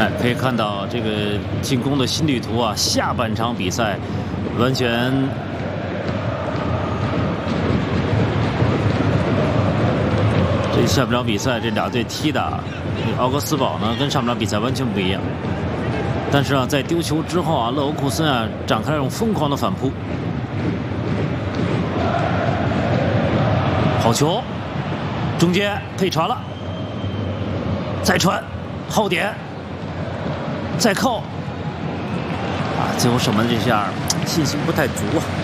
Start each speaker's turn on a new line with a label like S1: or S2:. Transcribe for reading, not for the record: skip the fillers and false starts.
S1: 哎，可以看到这个进攻的新旅途啊，下半场比赛完全这下半场比赛这俩队踢的，奥格斯堡呢跟上半场比赛完全不一样。但是啊，在丢球之后啊，勒沃库森啊展开了一种疯狂的反扑。好球，中间配传了，再传，后点，再扣。啊，最后射门这下信心不太足啊。